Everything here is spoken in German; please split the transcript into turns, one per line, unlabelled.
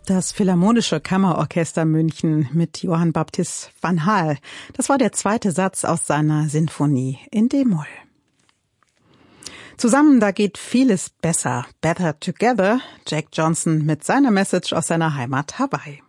Das Philharmonische Kammerorchester München mit Johann Baptist van Hal. Das war der zweite Satz aus seiner Sinfonie in D-Moll. Zusammen, da geht vieles besser. Better Together. Jack Johnson mit seiner Message aus seiner Heimat Hawaii.